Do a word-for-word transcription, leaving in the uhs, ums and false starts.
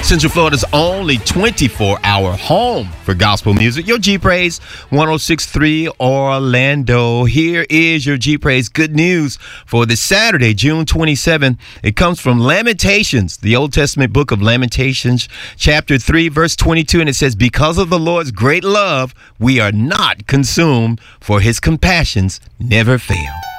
Central Florida's only twenty-four hour home for gospel music. Your G-Praise one oh six point three Orlando. Here is your G-Praise good news for this Saturday, June twenty-seventh. It comes from Lamentations, the Old Testament book of Lamentations, chapter three, verse twenty-two. And it says, because of the Lord's great love, we are not consumed, for his compassions never fail.